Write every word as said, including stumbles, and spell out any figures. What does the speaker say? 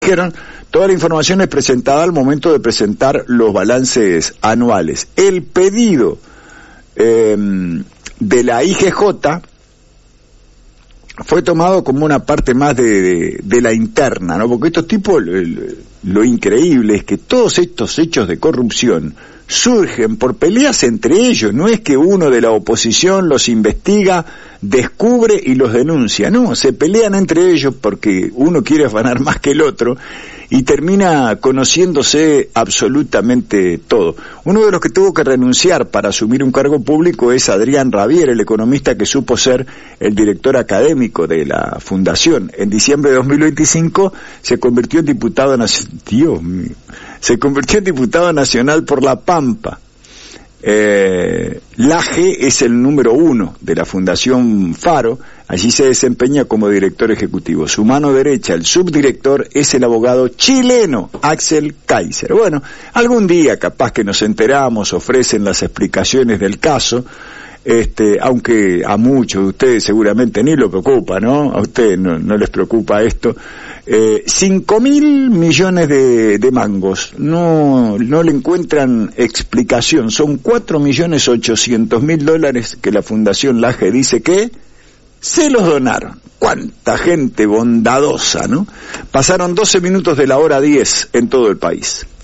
Dijeron, toda la información es presentada al momento de presentar los balances anuales. El pedido eh, de la I G J fue tomado como una parte más de, de, de la interna, ¿no? Porque estos tipos, lo, lo increíble es que todos estos hechos de corrupción surgen por peleas entre ellos. No es que uno de la oposición los investiga, descubre y los denuncia, no, se pelean entre ellos porque uno quiere afanar más que el otro y termina conociéndose absolutamente todo. Uno de los que tuvo que renunciar para asumir un cargo público es Adrián Rabier, el economista que supo ser el director académico de la fundación. En diciembre de dos mil veinticinco se convirtió en diputado nacional, Dios mío, se convirtió en diputado nacional por La Pampa. Eh, Laje es el número uno de la Fundación Faro, allí se desempeña como director ejecutivo. Su mano derecha, el subdirector, es el abogado chileno Axel Kaiser. Bueno, algún día capaz que nos enteramos, ofrecen las explicaciones del caso, este, aunque a muchos de ustedes seguramente ni lo preocupa, ¿no? A ustedes no, no les preocupa esto. Eh, cinco mil millones de, de mangos, no, no le encuentran explicación, son cuatro millones ochocientos mil dólares que la Fundación Laje dice que se los donaron. Cuánta gente bondadosa, ¿no? Pasaron doce minutos de la hora diez en todo el país.